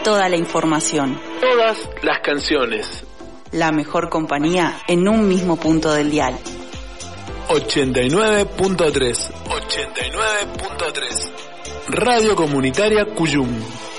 toda la información. Todas las canciones. La mejor compañía en un mismo punto del dial. 89.3. 89.3. Radio Comunitaria Cuyum.